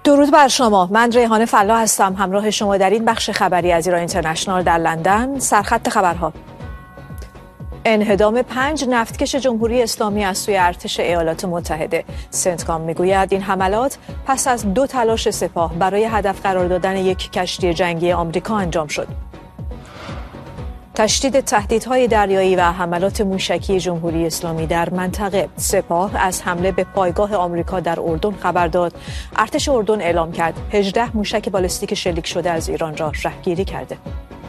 درود بر شما. من ریحانه فلاح هستم، همراه شما در این بخش خبری از ایران اینترنشنال در لندن. سرخط خبرها: انهدام 5 نفتکش جمهوری اسلامی از سوی ارتش ایالات متحده. سنتکام میگوید این حملات پس از 2 تلاش سپاه برای هدف قرار دادن یک کشتی جنگی آمریکا انجام شد. تشدید تهدیدهای دریایی و حملات موشکی جمهوری اسلامی در منطقه. سپاه از حمله به پایگاه آمریکا در اردن خبر داد. ارتش اردن اعلام کرد 18 موشک بالستیک شلیک شده از ایران را رهگیری کرده.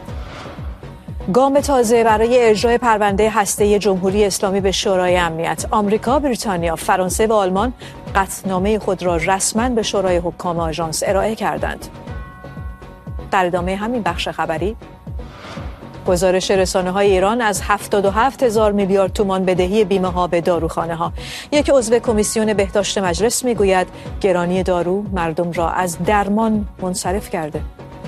گام تازه برای اجرای پرونده هسته‌ای جمهوری اسلامی به شورای امنیت. آمریکا، بریتانیا، فرانسه و آلمان قطعنامه خود را رسما به شورای حکام آژانس ارائه کردند. در ادامه همین بخش خبری، گزارش رسانه‌های ایران از 77,000 میلیارد تومان بدهی بیمه‌ها به داروخانه‌ها. یک عضو کمیسیون بهداشت مجلس میگوید گرانی دارو مردم را از درمان منصرف کرده.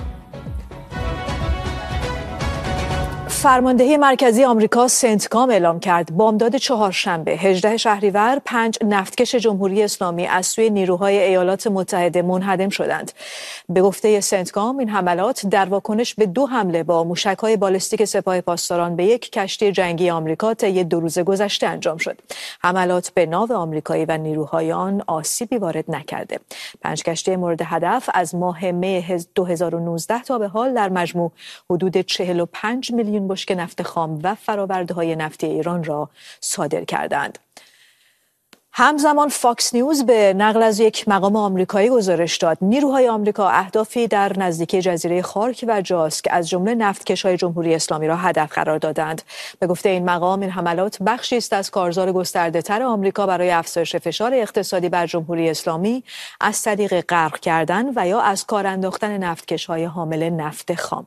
فرماندهی مرکزی آمریکا سنتکام اعلام کرد بامداد چهارشنبه 18 شهریور 5 نفتکش جمهوری اسلامی از سوی نیروهای ایالات متحده منهدم شدند. به گفته سنتکام این حملات در واکنش به 2 حمله با موشک‌های بالستیک سپاه پاسداران به یک کشتی جنگی آمریکا طی 2 روز گذشته انجام شد. حملات به ناو آمریکایی و نیروهای آن آسیبی وارد نکرده. 5 کشتی مورد هدف از ماه می 2019 تا به حال در مجموع حدود 45 میلیون بشکه نفت خام و فرآورده‌های نفتی ایران را صادر کردند. همزمان فاکس نیوز به نقل از یک مقام آمریکایی گزارش داد نیروهای آمریکا اهدافی در نزدیکی جزیره خارک و جاسک از جمله نفتکش‌های جمهوری اسلامی را هدف قرار دادند. به گفته این مقام این حملات بخشی است از کارزار گسترده‌تر آمریکا برای افزایش فشار اقتصادی بر جمهوری اسلامی از طریق غرق کردن و یا از کار انداختن نفتکش‌های حامل نفت خام.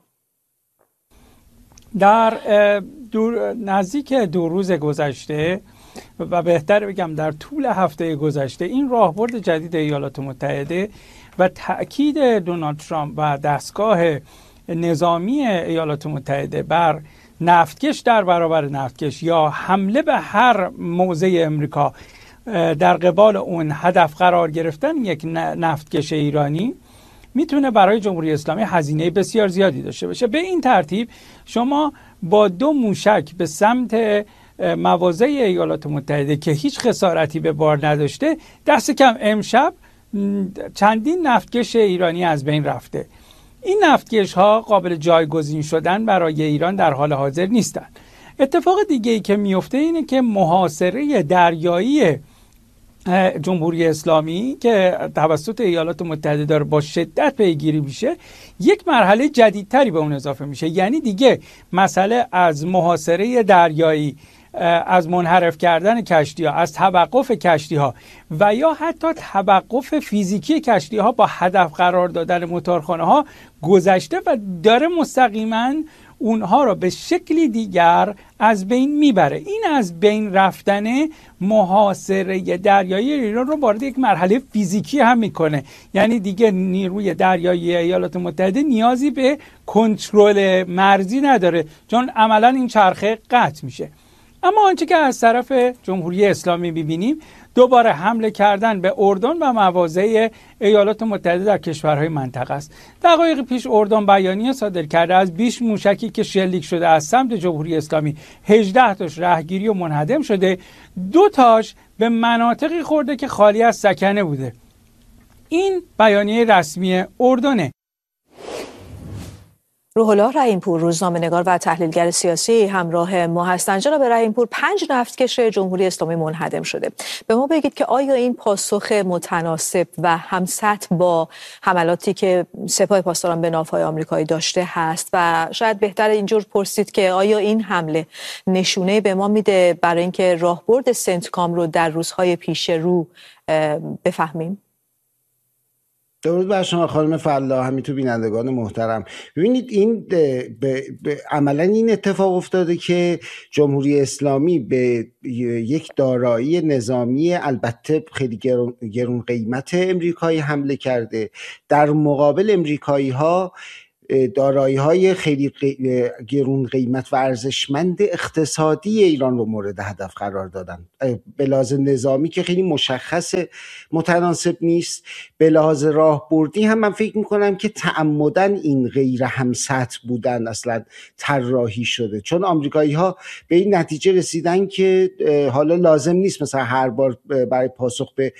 در نزدیک 2 روز گذشته و بهتر بگم در طول هفته گذشته این راهبرد جدید ایالات متحده و تأکید دونالد ترامپ و دستگاه نظامی ایالات متحده بر نفتکش در برابر نفتکش یا حمله به هر موضع امریکا در قبال اون هدف قرار گرفتن یک نفتکش ایرانی میتونه برای جمهوری اسلامی هزینه بسیار زیادی داشته باشه. به این ترتیب شما با 2 موشک به سمت مواضع ایالات متحده که هیچ خسارتی به بار نداشته، دست کم امشب چندین نفتکش ایرانی از بین رفته. این نفتکش ها قابل جایگزین شدن برای ایران در حال حاضر نیستن. اتفاق دیگه ای که میفته اینه که محاصره دریایی جمهوری اسلامی که توسط ایالات متحده داره با شدت پیگیری میشه، یک مرحله جدیدتری به اون اضافه میشه. یعنی دیگه مسئله از محاصره دریایی، از منحرف کردن کشتی ها، از توقف کشتی ها و یا حتی توقف فیزیکی کشتی ها با هدف قرار دادن موتورخانه ها گذشته و داره مستقیما اونها را به شکلی دیگر از بین میبره. این از بین رفتن محاصره دریایی ایران رو وارد یک مرحله فیزیکی هم میکنه. یعنی دیگه نیروی دریایی ایالات متحده نیازی به کنترل مرزی نداره، چون عملا این چرخه قطع میشه. اما آنچه که از طرف جمهوری اسلامی میبینیم دوباره حمله کردن به اردن و مواضع ایالات متحده در کشورهای منطقه است. دقایق پیش اردن بیانیه صادر کرده از 20 موشکی که شلیک شده از سمت جمهوری اسلامی 18 تاش رهگیری و منهدم شده، 2 تاش به مناطقی خورده که خالی از سکنه بوده. این بیانیه رسمی اردنه. روح الله رحیم‌پور، روزنامه‌نگار و تحلیلگر سیاسی، همراه ما هستند. جناب رحیم‌پور، 5 نفتکش جمهوری اسلامی منهدم شده. به ما بگید که آیا این پاسخ متناسب و همسطح با حملاتی که سپاه پاسداران به ناوهای آمریکایی داشته هست و شاید بهتر اینجور پرسید که آیا این حمله نشونه به ما میده برای اینکه راهبرد سنتکام رو در روزهای پیش رو بفهمیم؟ درود بر شما خانم فلاح، همینطور بینندگان محترم. ببینید این عملا این اتفاق افتاده که جمهوری اسلامی به یک دارایی نظامی البته خیلی گرون قیمت امریکایی حمله کرده. در مقابل امریکایی ها دارایی‌های خیلی گرون قیمت و ارزشمند اقتصادی ایران رو مورد هدف قرار دادن. به لحاظ نظامی که خیلی مشخص متناسب نیست، به لحاظ راهبردی هم من فکر میکنم که تعمدن این غیر همسطح بودن اصلا طراحی شده، چون آمریکایی‌ها به این نتیجه رسیدن که حالا لازم نیست مثلا هر بار برای پاسخ به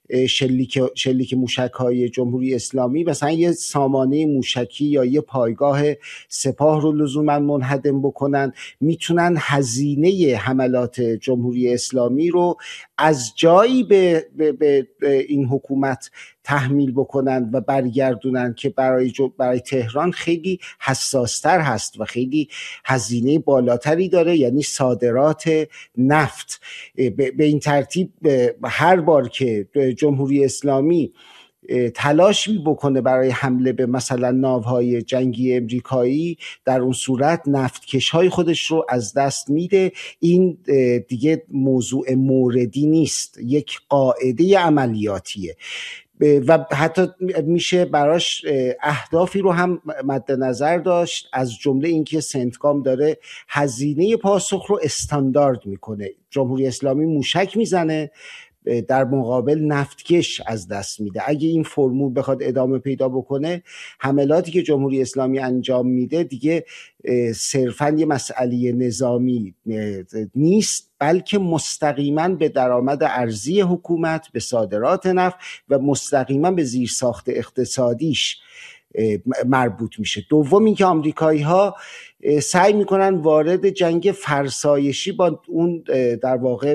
شلیک موشک‌های جمهوری اسلامی مثلا یه سامانه موشکی یا یه پایگاه سپاه رو لزوما منهدم بکنن. میتونن هزینه حملات جمهوری اسلامی رو از جایی به این حکومت تحمیل بکنن و برگردونن که برای تهران خیلی حساستر هست و خیلی هزینه بالاتری داره، یعنی صادرات نفت. به این ترتیب هر بار که جمهوری اسلامی تلاشی بکنه برای حمله به مثلا ناوهای جنگی امریکایی، در اون صورت نفتکش‌های خودش رو از دست میده. این دیگه موضوع موردی نیست، یک قاعده عملیاتیه و حتی میشه براش اهدافی رو هم مد نظر داشت، از جمله اینکه سنتکام داره هزینه پاسخ رو استاندارد میکنه. جمهوری اسلامی موشک میزنه، در مقابل نفتکش از دست میده. اگه این فرمول بخواد ادامه پیدا بکنه، حملاتی که جمهوری اسلامی انجام میده دیگه صرفاً یه مسئله نظامی نیست، بلکه مستقیما به درآمد ارزی حکومت، به صادرات نفت و مستقیما به زیرساخت اقتصادیش مربوط میشه. دوم اینکه آمریکایی‌ها سعی میکنن وارد جنگ فرسایشی با اون در واقع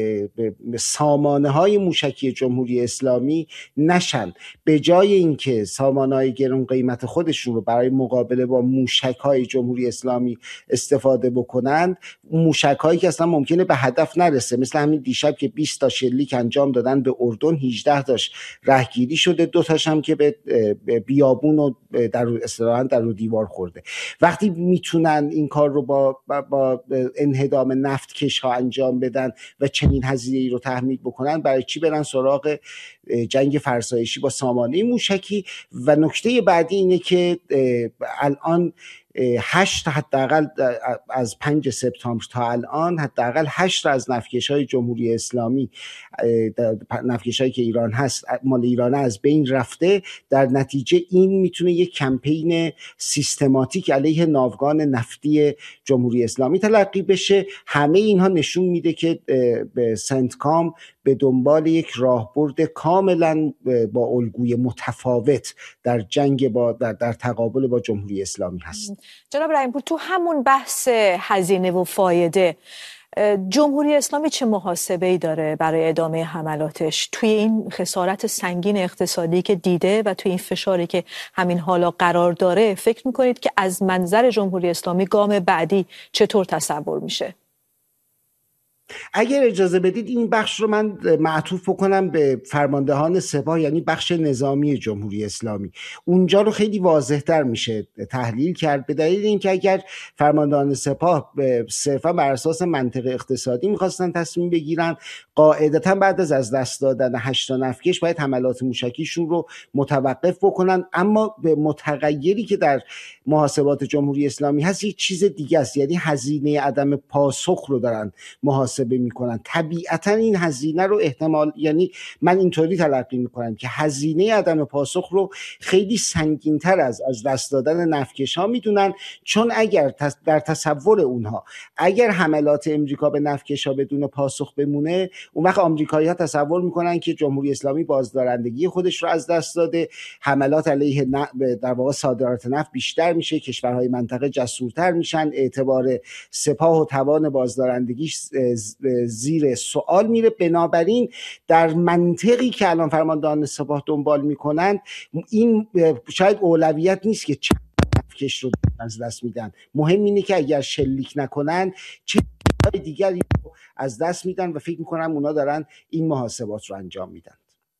سامانه های موشکی جمهوری اسلامی نشن. به جای اینکه سامانه های گران قیمت خودشون رو برای مقابله با موشک های جمهوری اسلامی استفاده بکنند، موشک هایی که اصلا ممکنه به هدف نرسه، مثل همین دیشب که 20 تا شلیک انجام دادن به اردن، 18 تاش رهگیری شده، 2 تاش هم که به بیابون و در رو دیوار خورده. وقتی میتونن این کار رو با انهدام نفتکش ها انجام بدن و چنین هزینه‌ای رو تحمیل بکنن، برای چی برن سراغ جنگ فرسایشی با سامانه موشکی؟ و نکته بعدی اینه که الان 8 حداقل از 5 سپتامبر تا الان حداقل 8 از نفتکش‌های جمهوری اسلامی، نفتکش‌هایی که ایران هست مال ایران از بین رفته. در نتیجه این میتونه یک کمپین سیستماتیک علیه ناوگان نفتی جمهوری اسلامی تلقی بشه. همه اینها نشون میده که سنتکام به دنبال یک راهبرد کاملا با الگوی متفاوت در جنگ در تقابل با جمهوری اسلامی هست. جناب رحیم‌پور، تو همون بحث هزینه و فایده، جمهوری اسلامی چه محاسبه‌ای داره برای ادامه حملاتش توی این خسارت سنگین اقتصادی که دیده و توی این فشاری که همین حالا قرار داره؟ فکر می‌کنید که از منظر جمهوری اسلامی گام بعدی چطور تصور میشه؟ اگر اجازه بدید این بخش رو من معطوف بکنم به فرماندهان سپاه، یعنی بخش نظامی جمهوری اسلامی. اونجا رو خیلی واضح‌تر میشه تحلیل کرد، به دلیل اینکه اگر فرماندهان سپاه صرفا بر اساس منطق اقتصادی میخواستن تصمیم بگیرن، قاعدتا بعد از دست دادن 8 تا نفتکش باید حملات موشکیشون رو متوقف بکنن. اما به متغیری که در محاسبات جمهوری اسلامی هست یک چیز دیگه است، یعنی هزینه عدم پاسخ رو دارن محاسبه میکنن. طبیعتا این هزینه رو احتمال، یعنی من اینطوری تلقی میکنم که هزینه عدم پاسخ رو خیلی سنگین‌تر از دست دادن نفتکش‌ها میدونن، چون اگر در تصور اونها اگر حملات امریکا به نفتکش‌ها بدون پاسخ بمونه، اون وقت آمریکایی‌ها تصور میکنن که جمهوری اسلامی بازدارندگی خودش رو از دست داده، حملات علیه در واقع صادرات نفت بیشتر میشه، کشورهای منطقه جسورتر میشن، اعتبار سپاه و توان بازدارندگیش زیر سوال میره. بنابراین در منطقی که الان فرماندهان سپاه دنبال میکنن، این شاید اولویت نیست که چند نفتکش رو از دست میدن، مهم اینه که اگر شلیک نکنن چه دیگری رو از دست میدن و فکر میکنم اونا دارن این محاسبات رو انجام میدن.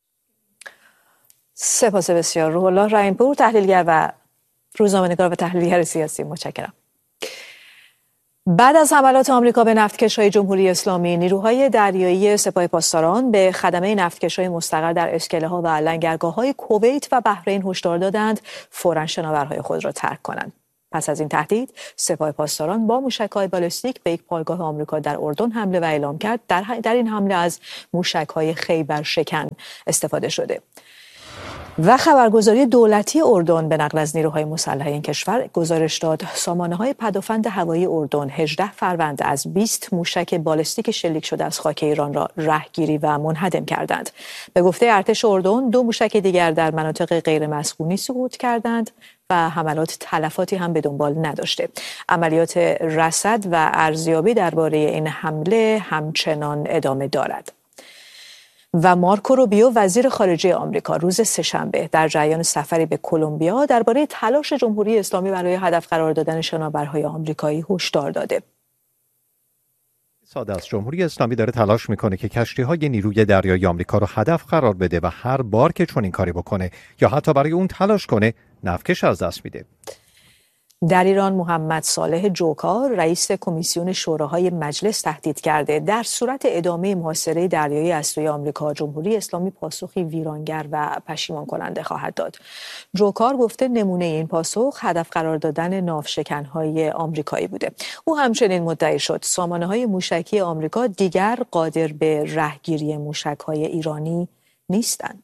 سپاس بسیار. روح الله رحیم‌پور، تحلیلگر و روزنامه‌نگار و تحلیلگر سیاسی، متشکرم. بعد از حملات آمریکا به نفتکش‌های جمهوری اسلامی، نیروهای دریایی سپاه پاسداران به خدمه نفتکش‌های مستقر در اسکله‌ها و لنگرگاه‌های کویت و بحرین هشدار دادند فوراً شناورهای خود را ترک کنند. پس از این تهدید، سپاه پاسداران با موشک‌های بالستیک به یک پایگاه آمریکا در اردن حمله و اعلام کرد. در این حمله از موشک‌های خیبر شکن استفاده شده. و خبرگزاری دولتی اردن به نقل از نیروهای مسلح این کشور گزارش داد سامانه‌های پدافند هوایی اردن 18 فروند از 20 موشک بالستیک شلیک شده از خاک ایران را رهگیری و منهدم کردند. به گفته ارتش اردن 2 موشک دیگر در مناطق غیر مسکونی سقوط کردند و حملات تلفاتی هم به دنبال نداشته. عملیات رصد و ارزیابی درباره این حمله همچنان ادامه دارد. و مارکو روبیو وزیر خارجه آمریکا روز سه‌شنبه در جریان سفری به کلمبیا درباره تلاش جمهوری اسلامی برای هدف قرار دادن شناورهای آمریکایی هشدار داده. ساده است، جمهوری اسلامی داره تلاش میکنه که کشتی‌های نیروی دریایی آمریکا رو هدف قرار بده و هر بار که چنین کاری بکنه یا حتی برای اون تلاش کنه، نفتکش از دست میده. در ایران محمد صالح جوکار رئیس کمیسیون شوراهای مجلس تهدید کرده در صورت ادامه محاصره دریایی از سوی آمریکا جمهوری اسلامی پاسخی ویرانگر و پشیمان کننده خواهد داد. جوکار گفته نمونه این پاسخ هدف قرار دادن ناوشکن‌های آمریکایی بوده. او همچنین مدعی شد سامانه‌های موشکی آمریکا دیگر قادر به رهگیری موشک‌های ایرانی نیستند.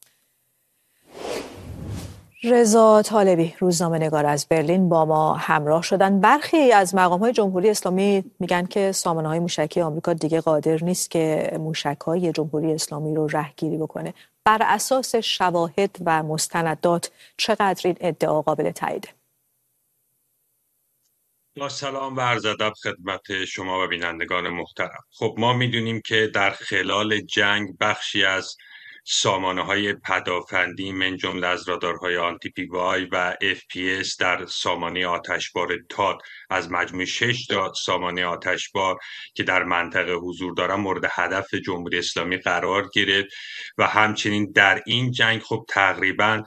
رضا طالبی روزنامه‌نگار از برلین با ما همراه شدند. برخی از مقام‌های جمهوری اسلامی میگن که سامانه‌های موشکی آمریکا دیگه قادر نیست که موشک‌های جمهوری اسلامی رو رهگیری بکنه. بر اساس شواهد و مستندات چقدر این ادعا قابل تاییده؟ با سلام و عرض ادب خدمت شما و بینندگان محترم. خب ما میدونیم که در خلال جنگ بخشی از سامانه‌های پدافندی من جمله از رادارهای آنتی پی وای و FPS در سامانه آتشبار تاد از مجموع 6 تا سامانه آتشبار که در منطقه حضور دارن مورد هدف جمهوری اسلامی قرار گرفت و همچنین در این جنگ خب تقریباً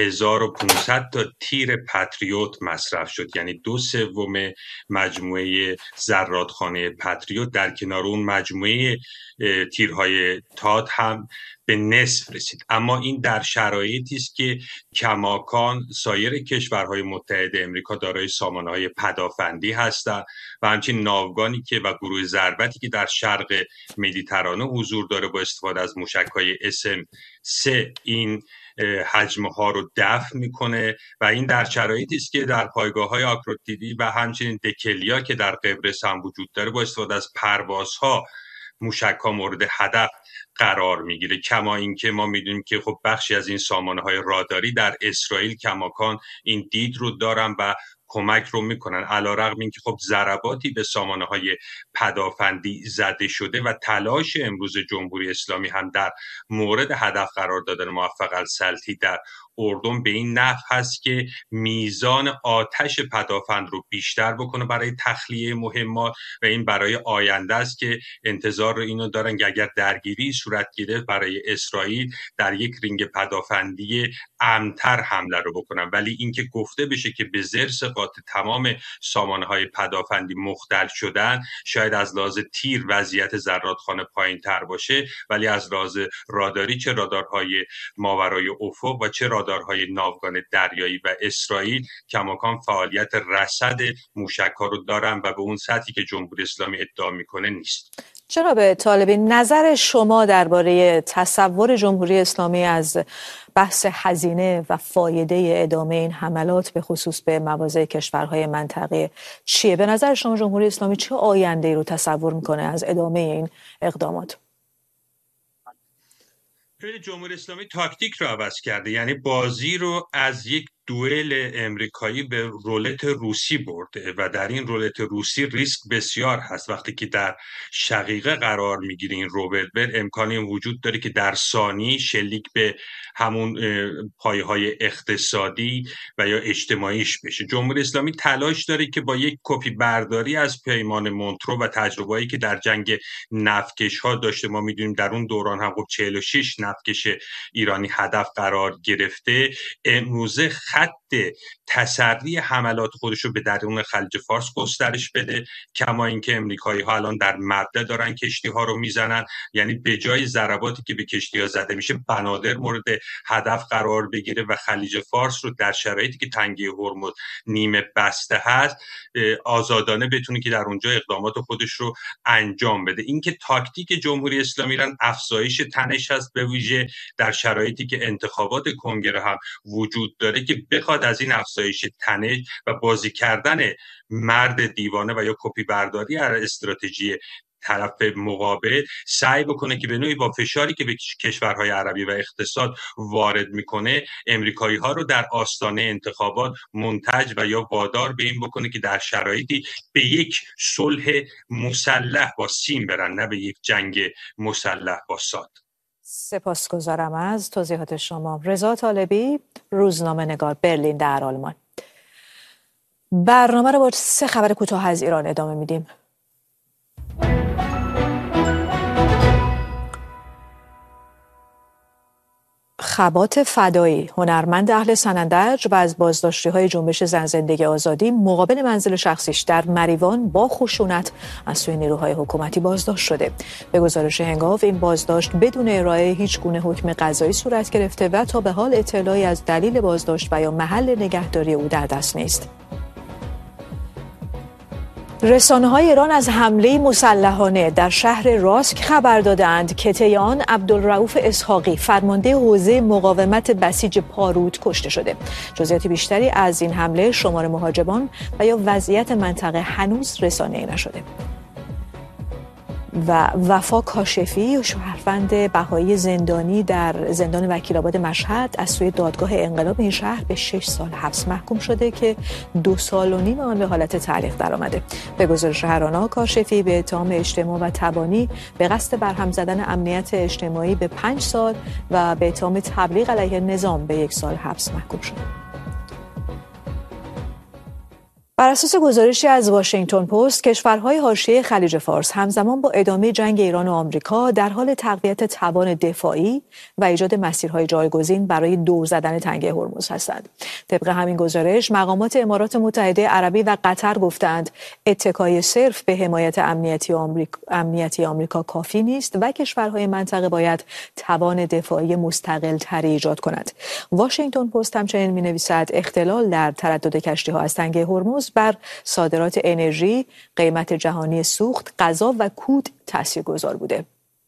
1500 تا تیر پتریوت مصرف شد، یعنی 2/3 مجموعه زرادخانه پتریوت در کنار اون مجموعه تیرهای تاد هم به نصف رسید. اما این در شرایطی است که کماکان سایر کشورهای متحد امریکا دارای سامانه‌های پدافندی هستند و همچنین ناوگانی که و گروه ضربتی که در شرق مدیترانه حضور داره با استفاده از موشک‌های SM-3 این حجمها رو دفع میکنه و این در شرایطی است که در پایگاه‌های آکروتیدی و همچنین دکلیا که در قبرس هم وجود داره با استفاده از پروازها موشک‌ها مورد هدف قرار میگیره. کما اینکه ما میدونیم که خب بخشی از این سامانه‌های راداری در اسرائیل کماکان این دید رو دارن و کمک رو میکنن، علیرغم اینکه خب ضرباتی به سامانه‌های پدافندی زده شده و تلاش امروز جمهوری اسلامی هم در مورد هدف قرار دادن موفق السلطی در اردن به این نحو هست که میزان آتش پدافند رو بیشتر بکنه برای تخلیه مهمات و این برای آینده است که انتظار اینو دارن که اگر درگیری صورت گرفت برای اسرائیل در یک رینگ پدافندی امن‌تر حمله رو بکنن. ولی اینکه گفته بشه که به زیر ثقات تمام سامانه‌های پدافندی مختل شدن، شاید از لحاظ تیر وضعیت زرادخانه پایین‌تر باشه، ولی از لحاظ راداری چه رادارهای ماورای افق و چه رادارهای ناوگان دریایی و اسرائیل کماکان فعالیت رصد موشک‌ها رو دارن و به اون سطحی که جمهوری اسلامی ادعا میکنه نیست. جناب طالبی، نظر شما درباره تصور جمهوری اسلامی از بحث هزینه و فایده ادامه این حملات به خصوص به مواضع کشورهای منطقه چیه؟ به نظر شما جمهوری اسلامی چه آینده‌ای رو تصور میکنه از ادامه این اقدامات؟ جمهوری اسلامی تاکتیک رو عوض کرده، یعنی بازی رو از یک دوئل امریکایی به رولت روسی برده و در این رولت روسی ریسک بسیار هست. وقتی که در شقیقه قرار میگیره این روبربر، امکانی وجود داره که در ثانی شلیک به همون پایه‌های اقتصادی و یا اجتماعیش بشه. جمهوری اسلامی تلاش داره که با یک کپی برداری از پیمان مونترو و تجربه‌ای که در جنگ نفتکش‌ها داشته، ما میدونیم در اون دوران هم 46 نفتکش ایرانی هدف قرار گرفته، امروزه خط تسری حملات خودش رو به درون خلیج فارس گسترش بده. کما اینکه امریکایی‌ها الان در مبدا دارن کشتی‌ها رو میزنن، یعنی به جای ضرباتی که به کشتی‌ها زده میشه بنادر مورد هدف قرار بگیره و خلیج فارس رو در شرایطی که تنگه هرمز نیمه بسته هست آزادانه بتونه که در اونجا اقدامات خودش رو انجام بده. اینکه تاکتیک جمهوری اسلامی ایران افزایش تنش هست، به ویژه در شرایطی که انتخابات کنگره هم وجود داره، که بخواد از این افزایش تنش و بازی کردن مرد دیوانه و یا کپی برداری از استراتژی طرف مقابل سعی بکنه که به نوعی با فشاری که به کشورهای عربی و اقتصاد وارد میکنه امریکایی ها رو در آستانه انتخابات منتج و یا وادار به این بکنه که در شرایطی به یک صلح مسلح با سیم برن، نه به یک جنگ مسلح با ساد. سپاسگزارم از توضیحات شما. رضا طالبی، روزنامه نگار، برلین در آلمان. برنامه رو با 3 خبر کوتاه از ایران ادامه میدیم. خبات فدایی، هنرمند اهل سنندج و از بازداشتی‌های جنبش زن زندگی آزادی، مقابل منزل شخصیش در مریوان با خشونت از سوی نیروهای حکومتی بازداشت شده. به گزارش هنگاو این بازداشت بدون ارائه هیچ گونه حکم قضایی صورت گرفته و تا به حال اطلاعی از دلیل بازداشت و یا محل نگهداری او در دست نیست. رسانه‌های ایران از حمله مسلحانه در شهر راسک خبر دادند که طی آن عبدالرؤوف اسحاقی، فرمانده حوزه مقاومت بسیج پارود، کشته شده. جزئیات بیشتری از این حمله، شمار مهاجمان و یا وضعیت منطقه هنوز رسانه‌ای نشده. و وفا کاشفی، شهروند بهایی زندانی در زندان وکیل‌آباد مشهد، از سوی دادگاه انقلاب این شهر به 6 سال حبس محکوم شده که 2.5 سال آن به حالت تعلیق درآمده. به گزارش هرانا، کاشفی به اتهام اجتماع و تبانی به قصد برهم زدن امنیت اجتماعی به 5 سال و به اتهام تبلیغ علیه نظام به 1 سال حبس محکوم شد. بر اساس گزارشی از واشنگتن پست، کشورهای حاشیه خلیج فارس همزمان با ادامه جنگ ایران و آمریکا در حال تقویت توان دفاعی و ایجاد مسیرهای جایگزین برای دور زدن تنگه هرمز هستند. طبق همین گزارش، مقامات امارات متحده عربی و قطر گفتند اتکای صرف به حمایت امنیتی آمریکا کافی نیست و کشورهای منطقه باید توان دفاعی مستقل تری ایجاد کنند. واشنگتن پست همچنین می‌نویسد اختلال در تردد کشتی‌ها از تنگه هرمز بر صادرات انرژی، قیمت جهانی سوخت، غذا و کود تاثیرگذار بوده.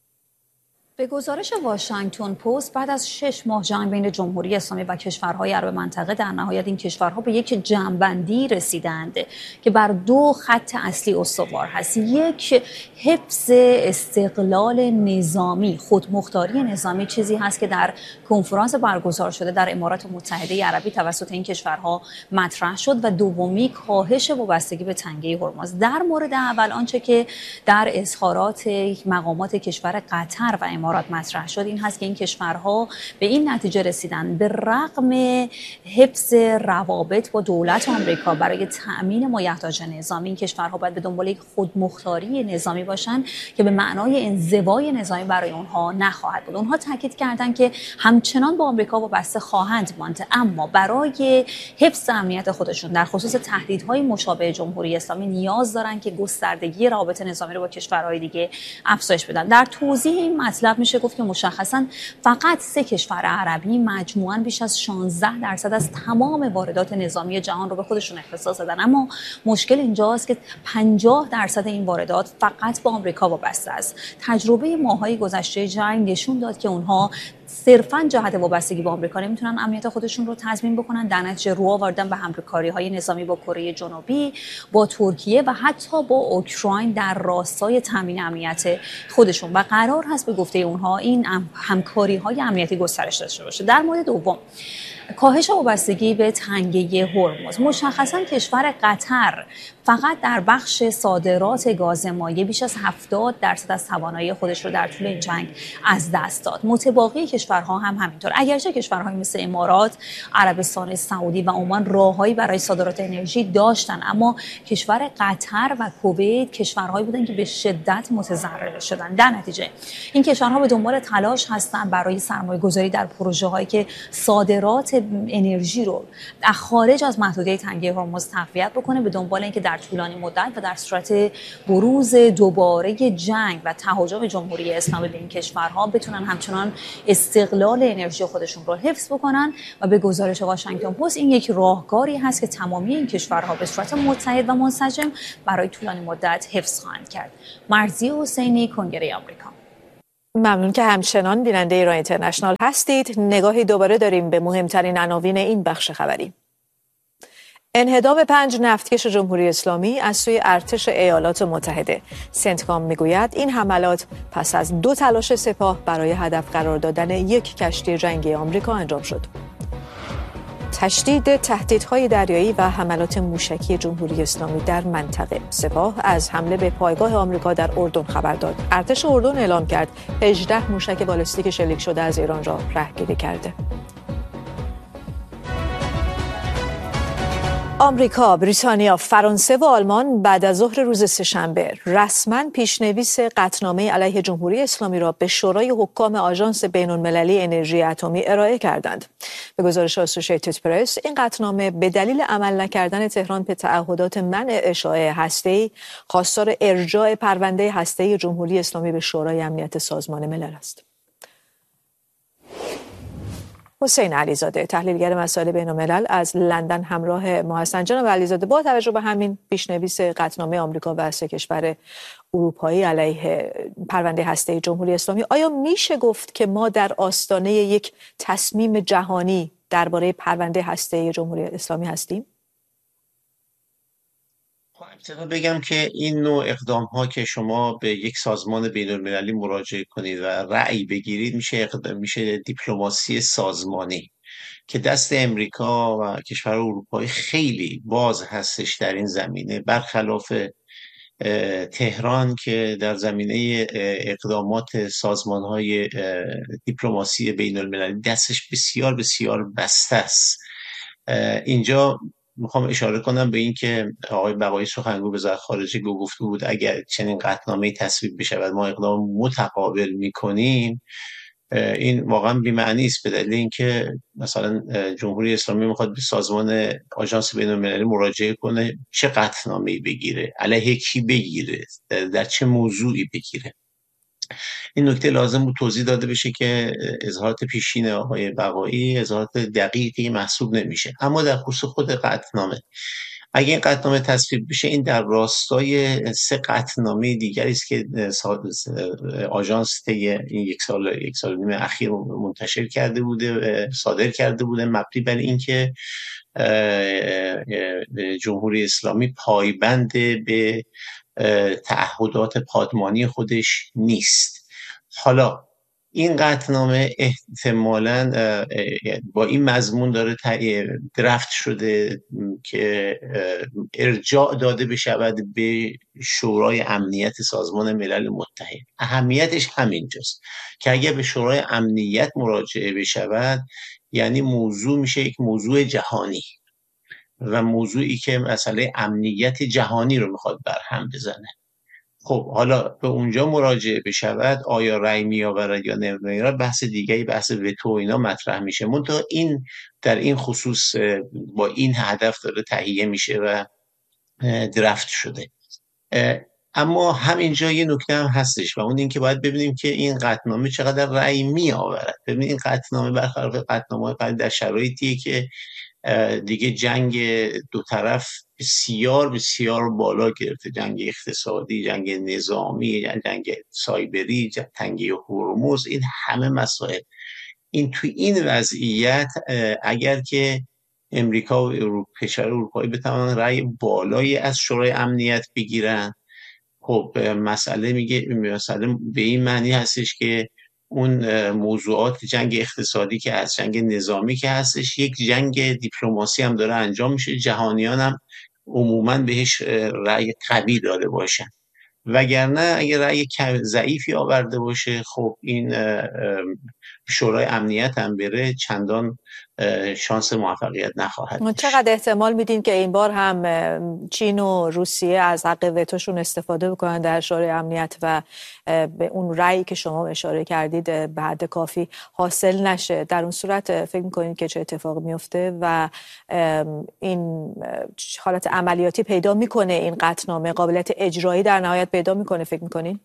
به گزارش واشنگتن پست، بعد از 6 ماه جنگ بین جمهوری اسلامی و کشورهای عرب منطقه، در نهایت این کشورها به یک جمع‌بندی رسیدند که بر 2 خط اصلی استوار هست. یک، حفظ استقلال نظامی، خودمختاری نظامی، چیزی هست که در کنفرانس برگزار شده در امارات متحده عربی توسط این کشورها مطرح شد. و دومی، کاهش وابستگی به تنگه هرمز. در مورد اول، آنچه که در اظهارات مقامات کشور قطر و امارات مطرح شد این هست که این کشورها به این نتیجه رسیدن به رغم حفظ روابط با دولت آمریکا برای تأمین مایحتاج نظامی، این کشورها باید به دنبال یک خودمختاری نظامی باشند که به معنای انزوای نظامی برای اونها نخواهد بود. اونها تاکید کردند که همچنان با آمریکا وابسته خواهند ماند، اما برای حفظ امنیت خودشون در خصوص تهدیدهای مشابه جمهوری اسلامی نیاز دارن که گستردگی روابط نظامی رو با کشورهای دیگه افزایش بدن. در توضیح این مطلب میشه گفت که مشخصاً فقط 3 کشور عربی مجموعاً بیش از 16% از تمام واردات نظامی جهان رو به خودشون اختصاص دادن، اما مشکل اینجاست که 50% این واردات فقط با آمریکا وابسته است. تجربه ماهای گذشته جنگ نشون داد که اونها صرفاً جهت وابستگی به آمریکا نمیتونن امنیت خودشون رو تضمین بکنن، در نتیجه رو آوردن به همکاری‌های نظامی با کره جنوبی، با ترکیه و حتی با اوکراین در راستای تامین امنیت خودشون و قرار هست به گفته اونها این همکاری‌های امنیتی گسترش داشته باشه. در مورد دوم، کاهش وابستگی به تنگه هرمز، مشخصاً کشور قطر فقط در بخش صادرات گاز مایع بیش از 70% از توانایی خودش رو در طول این جنگ از دست داد. متباقی کشورها هم همینطور. اگرچه کشورهای مثل امارات، عربستان سعودی و عمان راههایی برای صادرات انرژی داشتن، اما کشور قطر و کویت کشورهایی بودن که به شدت متضرر شدن. در نتیجه این کشورها به دنبال تلاش هستن برای سرمایه‌گذاری در پروژه‌هایی که صادرات انرژی رو در خارج از محدوده تنگه هرمز تقویت بکنه، به دنبال اینکه در طولانی مدت و در صورت بروز دوباره جنگ و تهاجم جمهوری اسلامی به این کشورها بتونن همچنان استقلال انرژی خودشون رو حفظ بکنن. و به گزارش واشنگتن پست این یک راهکاری هست که تمامی این کشورها به صورت متحد و منسجم برای طولانی مدت حفظ خواهند کرد. مرضیه حسینی، کنگره آمریکا. ممنون که همچنان بیننده ایران اینترنشنال هستید. نگاهی دوباره داریم به مهمترین عناوین این بخش خبری. انهدام 5 نفتکش جمهوری اسلامی از سوی ارتش ایالات متحده. سنتکام میگوید این حملات پس از 2 تلاش سپاه برای هدف قرار دادن یک کشتی جنگی آمریکا انجام شد. تشدید تهدیدهای دریایی و حملات موشکی جمهوری اسلامی در منطقه. سپاه از حمله به پایگاه آمریکا در اردن خبر داد. ارتش اردن اعلام کرد 18 موشک بالستیک شلیک شده از ایران را رهگیری کرده. آمریکا، بریتانیا، فرانسه و آلمان بعد از ظهر روز سه‌شنبه رسما پیشنویس قطعنامه علیه جمهوری اسلامی را به شورای حکام آژانس بین‌المللی انرژی اتمی ارائه کردند. به گزارش اسوسییتد پرس، این قطعنامه به دلیل عمل نکردن تهران به تعهدات منع اشاعه هسته‌ای، خواستار ارجاع پرونده هسته‌ای جمهوری اسلامی به شورای امنیت سازمان ملل است. حسین علیزاده، تحلیلگر مسائل بین‌الملل از لندن همراه ما هستند. جناب علیزاده، با توجه به همین پیشنویس قطعنامه آمریکا و 3 کشور اروپایی علیه پرونده هسته‌ای جمهوری اسلامی، آیا میشه گفت که ما در آستانه یک تصمیم جهانی درباره پرونده هسته‌ای جمهوری اسلامی هستیم؟ ابتدا بگم که این نوع اقدام ها که شما به یک سازمان بین المللی مراجعه کنید و رأی بگیرید میشه دیپلماسی سازمانی که دست امریکا و کشور اروپایی خیلی باز هستش در این زمینه، برخلاف تهران که در زمینه اقدامات سازمان های دیپلماسی بین المللی دستش بسیار بسیار بسته است. اینجا میخوام اشاره کنم به این که آقای بقایی سخنگوی وزارت خارجه گفته بود اگر چنین قطعنامه‌ای تصویب بشه و ما اقدام متقابل میکنیم، این واقعا بی‌معنی است، به دلیل اینکه مثلا جمهوری اسلامی میخواد به سازمان آژانس بین‌المللی مراجعه کنه، چه قطعنامه‌ای بگیره، علیه کی بگیره، در چه موضوعی بگیره. این نکته لازم بود توضیح داده بشه که اظهارات پیشین آقای بقایی اظهارات دقیقی محسوب نمیشه. اما در خصوص خود قطعنامه، اگه این قطعنامه تصویب بشه، این در راستای 3 قطعنامه دیگری است که آژانس طی این یک سال و نیم اخیر منتشر کرده بوده، صادر کرده بوده، مبنی بر اینکه جمهوری اسلامی پایبند به تعهدات پادمانی خودش نیست. حالا این قطعنامه احتمالاً با این مضمون داره درفت شده که ارجاع داده بشود به شورای امنیت سازمان ملل متحد. اهمیتش همینجاست که اگر به شورای امنیت مراجعه بشود، یعنی موضوع میشه یک موضوع جهانی و موضوعی که مسئله امنیت جهانی رو میخواد برهم بزنه. خب حالا به اونجا مراجعه بشود، آیا رأی میآورد یا نمیآورد، بحث دیگری، بحث وتو اینا مطرح میشه. منتها این در این خصوص با این هدف داره تهیه میشه و درفت شده. اما همینجا یه نکته هم هستش و اون این که باید ببینیم که این قطعنامه چقدر رأی می آورد. ببینید این قطعنامه برخلاف قطعنامه‌های در شرایطیه که دیگه جنگ دو طرف بسیار بسیار بالا گرفته، جنگ اقتصادی، جنگ نظامی، جنگ سایبری، تنگه هرمز، این همه مسائل. این توی این وضعیت اگر که امریکا و کشور اروپایی بتوانند رأی بالایی از شورای امنیت بگیرن، خب مسئله به این معنی هستش که اون موضوعات جنگ اقتصادی که هست، جنگ نظامی که هستش، یک جنگ دیپلماسی هم داره انجام میشه، جهانیان هم عموما بهش رأی قوی داده باشن. وگرنه اگر رأی ضعیفی آورده باشه، خب این شورای امنیت هم بره چندان شانس موفقیت نخواهد داشت. چقدر احتمال میدین که این بار هم چین و روسیه از حق وتوشون استفاده بکنن در شورای امنیت و به اون رأیی که شما اشاره کردید به حد کافی حاصل نشه؟ در اون صورت فکر میکنید که چه اتفاقی میفته و این حالت عملیاتی پیدا میکنه، این قطعنامه قابلیت اجرایی در نهایت پیدا میکنه فکر میکنین؟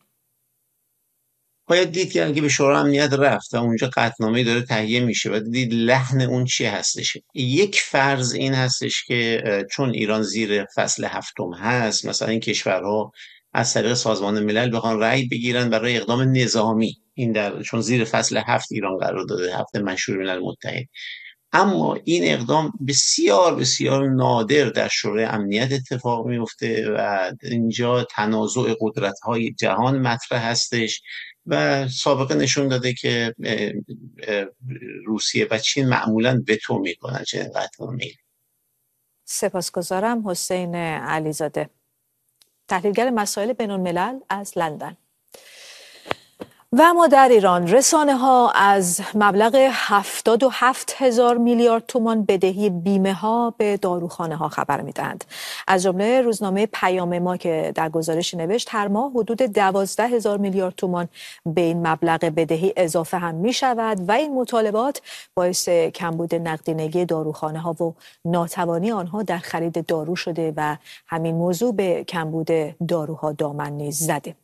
باید دید که به شورای امنیت رفت و اونجا قطعنامه‌ای داره تهیه میشه و دید لحن اون چی هستش. یک فرض این هستش که چون ایران زیر فصل هفتم هست، مثلا این کشورها از طریق سازمان ملل بخوان رأی بگیرن برای اقدام نظامی، این چون زیر فصل 7 ایران قرار داده، هفت مشروع ملل متحد. اما این اقدام بسیار بسیار نادر در شورای امنیت اتفاق میفته و اینجا تنازع قدرت‌های جهان مطرح هستش و سابقه نشون داده که روسیه و چین معمولاً وتو میکنن چنین قطعنامه‌ای. سپاسگزارم. حسین علیزاده، تحلیلگر مسائل بین‌الملل از لندن. و اما در ایران رسانه‌ها از مبلغ 77,000 میلیارد تومان بدهی بیمه ها به داروخانه ها خبر میدهند. از جمله روزنامه پیام ما که در گزارشی نوشت هر ماه حدود 12,000 میلیارد تومان به این مبلغ بدهی اضافه هم می شود و این مطالبات باعث کمبود نقدینگی داروخانه ها و ناتوانی آنها در خرید دارو شده و همین موضوع به کمبود داروها دامن نیز زده.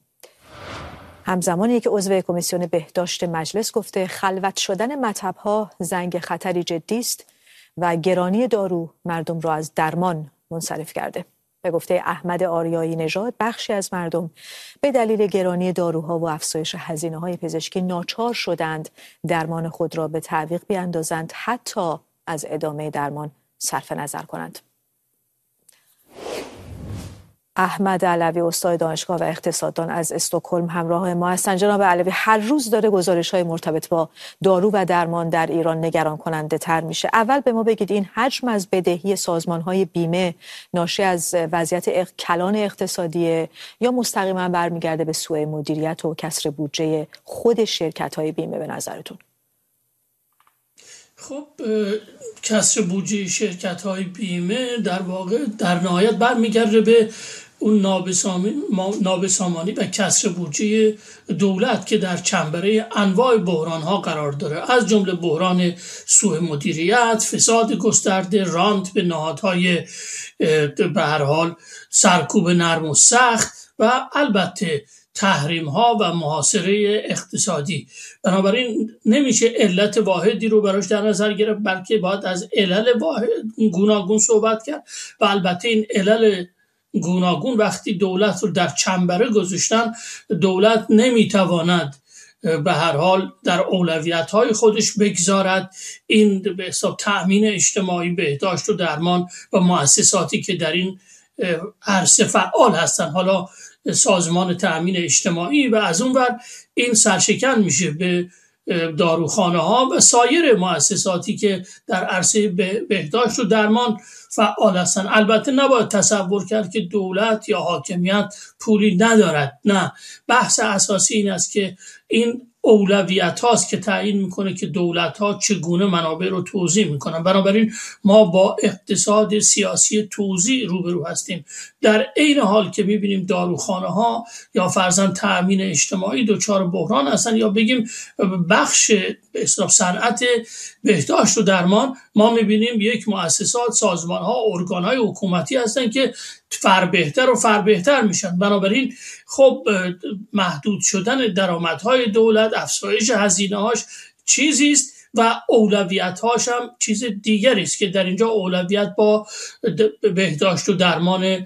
همزمانی که عضو کمیسیون بهداشت مجلس گفته خلوت شدن مطب‌ها زنگ خطری جدی است و گرانی دارو مردم را از درمان منصرف کرده. به گفته احمد آریایی نژاد بخشی از مردم به دلیل گرانی داروها و افزایش هزینه‌های پزشکی ناچار شدند درمان خود را به تعویق بیاندازند، حتی از ادامه درمان صرف نظر کنند. احمد علوی استاد دانشگاه و اقتصاددان از استکهلم همراه ما هستند. جناب علوی، هر روز داره گزارش‌های مرتبط با دارو و درمان در ایران نگران کننده تر میشه. اول به ما بگید این حجم از بدهی سازمان‌های بیمه ناشی از وضعیت کلان اقتصادی یا مستقیما برمیگرده به سوء مدیریت و کسر بودجه خود شرکت‌های بیمه به نظرتون؟ خب کسر بودجه شرکت‌های بیمه در واقع در نهایت برمیگرده به اون نابسامانی و کسر بودجه دولت که در چنبره انواع بحران‌ها قرار داره، از جمله بحران سوء مدیریت، فساد گسترده، رانت به نهادهای به هر حال سرکوب نرم و سخت و البته تحریم ها و محاصره اقتصادی. بنابراین نمیشه علت واحدی رو براش در نظر گرفت، بلکه باید از علل گوناگون صحبت کرد و البته این علل گوناگون وقتی دولت رو در چنبره گذاشتن، دولت نمیتواند به هر حال در اولویت‌های خودش بگذارد این به حساب تأمین اجتماعی، بهداشت و درمان و مؤسساتی که در این عرصه فعال هستن، حالا سازمان تأمین اجتماعی، و از اون ور این سرشکن میشه به داروخانه ها و سایر مؤسساتی که در عرصه بهداشت و درمان فعال هستن. البته نباید تصور کرد که دولت یا حاکمیت پولی ندارد، نه، بحث اساسی این است که این اولویت هاست که تعیین میکنه که دولت ها چگونه منابع رو توزیع میکنن. بنابراین ما با اقتصاد سیاسی توزیع روبرو هستیم، در عین حال که میبینیم داروخانه ها یا فرضاً تأمین اجتماعی دچار بحران هستن، یا بگیم بخش به اصطلاح صنعت بهداشت و درمان، ما میبینیم یک مؤسسات، سازمان ها، ارگان های حکومتی هستن که فربهتر و فربهتر میشن. بنابراین خب محدود شدن درآمدهای دولت، افزایش هزینه‌هاش چیزی است و اولویت‌هاش هم چیز دیگری است که در اینجا اولویت با بهداشت و درمان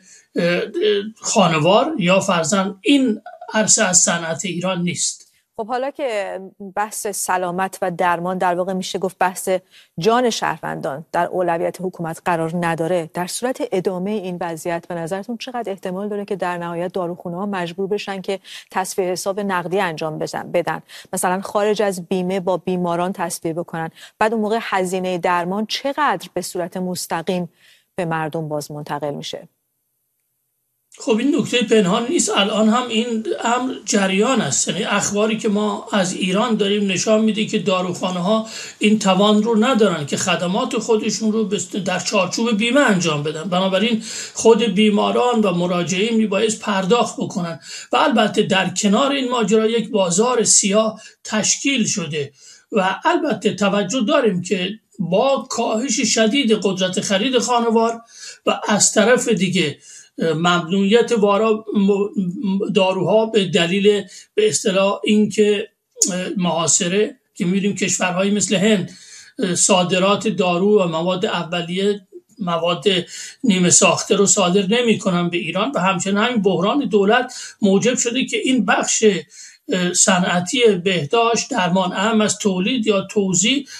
خانوار یا فرزند این عرصه از صنعت ایران نیست. خب حالا که بحث سلامت و درمان در واقع میشه گفت بحث جان شهروندان در اولویت حکومت قرار نداره، در صورت ادامه این وضعیت به نظرتون چقدر احتمال داره که در نهایت داروخانه‌ها مجبور بشن که تصفیه حساب نقدی انجام بدن، مثلا خارج از بیمه با بیماران تصفیه بکنن، بعد اون موقع هزینه درمان چقدر به صورت مستقیم به مردم باز منتقل میشه؟ خب این نکته پنهان نیست، الان هم این امر جریان است. یعنی اخباری که ما از ایران داریم نشان میده که داروخانه ها این توان رو ندارن که خدمات خودشون رو در چارچوب بیمه انجام بدن، بنابراین خود بیماران و مراجعین میبایست پرداخت بکنن و البته در کنار این ماجرا یک بازار سیاه تشکیل شده و البته توجه داریم که با کاهش شدید قدرت خرید خانوار و از طرف دیگه ممنوعیت داروها به دلیل به اصطلاح اینکه محاصره که می‌بینیم کشورهایی مثل هند صادرات دارو و مواد اولیه، مواد نیمه ساخته رو صادر نمی‌کنن به ایران و همچنین همین بحران دولت موجب شده که این بخش صنعتی بهداشت، درمان اهم از تولید یا توزیع